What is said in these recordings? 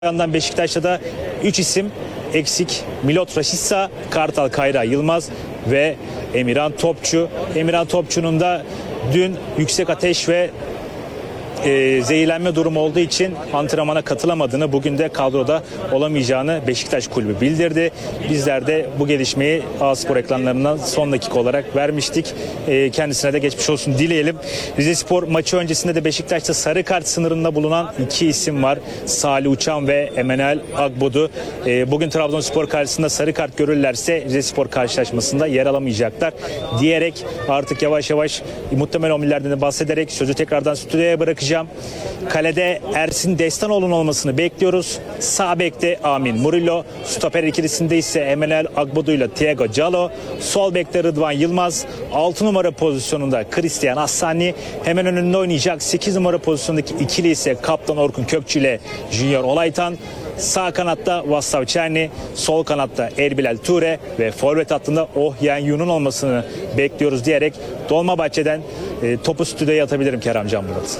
yandan Beşiktaş'ta da 3 isim eksik. Milot Rashica, Kartal Kayra Yılmaz ve Emirhan Topçu. Emirhan Topçu'nun da dün yüksek ateş ve zehirlenme durumu olduğu için antrenmana katılamadığını, bugün de kadroda olamayacağını Beşiktaş Kulübü bildirdi. Bizler de bu gelişmeyi A-Spor ekranlarından son dakika olarak vermiştik. Kendisine de geçmiş olsun dileyelim. Rizespor maçı öncesinde de Beşiktaş'ta sarı kart sınırında bulunan 2 isim var. Salih Uçan ve Emenel Agbodu. Bugün Trabzonspor karşısında sarı kart görürlerse Rizespor karşılaşmasında yer alamayacaklar diyerek artık yavaş yavaş muhtemel 11'lerden de bahsederek sözü tekrardan stüdyoya bırakacağım. Kalede Ersin Destanoğlu'nun olmasını bekliyoruz. Sağ bekte Amin Murillo. Stoper ikilisinde ise Emenel Agbodu ile Thiago Callo. Sol bekte Rıdvan Yılmaz. 6 numara pozisyonunda Christian Assani. Hemen önünde oynayacak 8 numara pozisyondaki ikili ise Kaptan Orkun Kökçü ile Junior Olaytan. Sağ kanatta Vaslav Çerni, sol kanatta Erbilal Ture ve forvet hattında Ohyen Yun'un olmasını bekliyoruz diyerek Dolmabahçe'den topu stüdyoya atabilirim Keremcan Murat.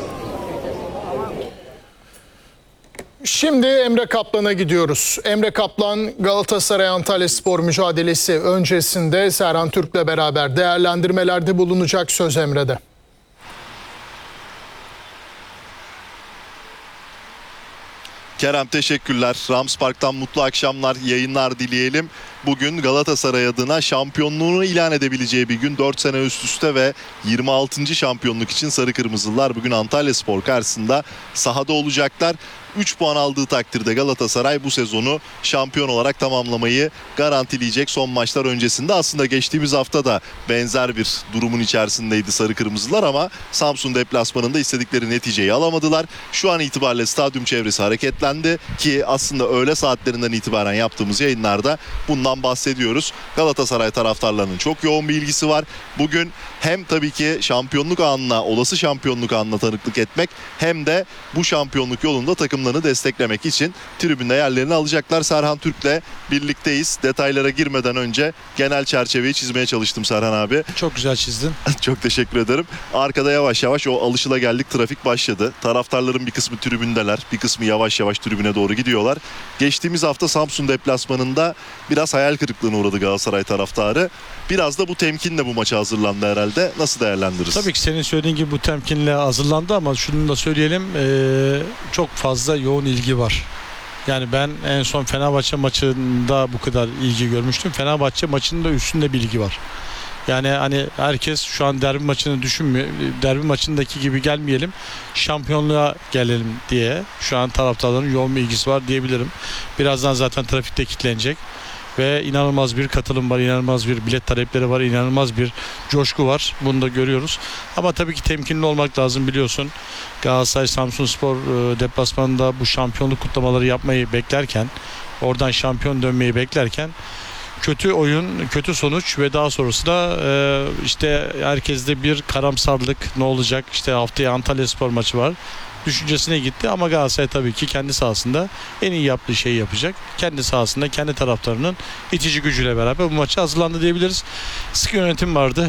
Şimdi Emre Kaplan'a gidiyoruz. Emre Kaplan Galatasaray Antalyaspor mücadelesi öncesinde Serhan Türk'le beraber değerlendirmelerde bulunacak. Söz Emre'de. Kerem teşekkürler. Rams Park'tan mutlu akşamlar, yayınlar dileyelim. Bugün Galatasaray adına şampiyonluğunu ilan edebileceği bir gün. 4 sene üst üste ve 26. şampiyonluk için Sarı Kırmızılılar bugün Antalyaspor karşısında sahada olacaklar. 3 puan aldığı takdirde Galatasaray bu sezonu şampiyon olarak tamamlamayı garantileyecek son maçlar öncesinde. Aslında geçtiğimiz hafta da benzer bir durumun içerisindeydi Sarı Kırmızılar ama Samsun deplasmanında istedikleri neticeyi alamadılar. Şu an itibariyle stadyum çevresi hareketlendi ki aslında öğle saatlerinden itibaren yaptığımız yayınlarda bundan bahsediyoruz. Galatasaray taraftarlarının çok yoğun bir ilgisi var. Bugün hem tabii ki şampiyonluk anına, olası şampiyonluk anına tanıklık etmek hem de bu şampiyonluk yolunda takımlarını desteklemek için tribünde yerlerini alacaklar. Serhan Türk'le birlikteyiz. Detaylara girmeden önce genel çerçeveyi çizmeye çalıştım Serhan abi. Çok güzel çizdin. Çok teşekkür ederim. Arkada yavaş yavaş o alışılageldik trafik başladı. Taraftarların bir kısmı tribündeler, bir kısmı yavaş yavaş tribüne doğru gidiyorlar. Geçtiğimiz hafta Samsun deplasmanında biraz hayal kırıklığına uğradı Galatasaray taraftarı. Biraz da bu temkinle bu maça hazırlandı herhalde. Nasıl değerlendiririz? Tabii ki senin söylediğin gibi bu temkinle hazırlandı ama şunu da söyleyelim, çok fazla yoğun ilgi var. Yani ben en son Fenerbahçe maçında bu kadar ilgi görmüştüm. Fenerbahçe maçının da üstünde bir ilgi var. Yani hani herkes şu an derbi maçını düşünmüyor. Derbi maçındaki gibi gelmeyelim, şampiyonluğa gelelim diye şu an taraftarların yoğun bir ilgisi var diyebilirim. Birazdan zaten trafikte kilitlenecek. Ve inanılmaz bir katılım var, inanılmaz bir bilet talepleri var, inanılmaz bir coşku var. Bunu da görüyoruz. Ama tabii ki temkinli olmak lazım, biliyorsun. Galatasaray Samsunspor deplasmanında bu şampiyonluk kutlamaları yapmayı beklerken, oradan şampiyon dönmeyi beklerken kötü oyun, kötü sonuç ve daha sonrasında işte herkeste bir karamsarlık, ne olacak, işte haftaya Antalyaspor maçı var düşüncesine gitti ama Galatasaray tabii ki kendi sahasında en iyi yaptığı şeyi yapacak. Kendi sahasında kendi taraftarının itici gücüyle beraber bu maça hazırlandı diyebiliriz. Sıkı yönetim vardı.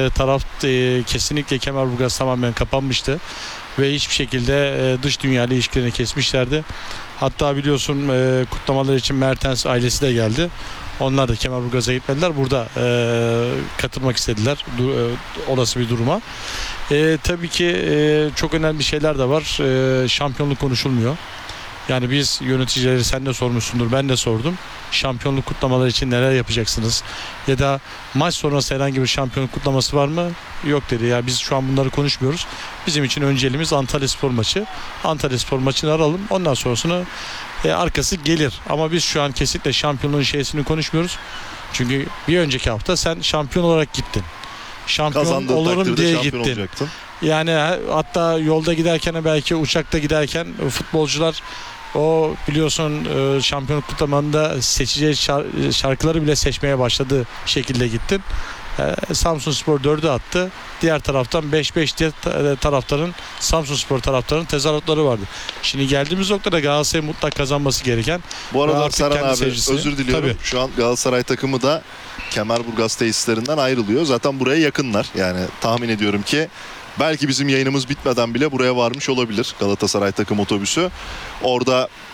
Kesinlikle Kemerburgaz tamamen kapanmıştı ve hiçbir şekilde dış dünya ile ilişkilerini kesmişlerdi. Hatta biliyorsun kutlamalar için Mertens ailesi de geldi. Onlar da Kemerburgaz'a gitmediler. Burada katılmak istediler olası bir duruma. Tabii ki çok önemli şeyler de var. Şampiyonluk konuşulmuyor. Yani biz yöneticileri, sen de sormuşsundur, ben de sordum. Şampiyonluk kutlamaları için neler yapacaksınız? Ya da maç sonrası herhangi bir şampiyonluk kutlaması var mı? Yok dedi. Ya biz şu an bunları konuşmuyoruz. Bizim için önceliğimiz Antalyaspor maçı. Antalyaspor maçını aralım. Ondan sonrasını arkası gelir. Ama biz şu an kesinlikle şampiyonluğun şeysini konuşmuyoruz. Çünkü bir önceki hafta sen şampiyon olarak gittin. Şampiyon olurum diye gittin. Olacaktın. Yani hatta yolda giderken, belki uçakta giderken futbolcular o biliyorsun şampiyonluk kutlamanında seçeceği şarkıları bile seçmeye başladığı şekilde gittin. Samsunspor 4'ü attı. Diğer taraftan 5-5 diye Samsunspor taraftarının tezahüratları vardı. Şimdi geldiğimiz noktada Galatasaray'ın mutlak kazanması gereken. Bu arada Serhan abi seyircisini, özür diliyorum. tabii. Şu an Galatasaray takımı da Kemerburgaz tesislerinden ayrılıyor. Zaten buraya yakınlar. Yani tahmin ediyorum ki belki bizim yayınımız bitmeden bile buraya varmış olabilir Galatasaray takım otobüsü. Orada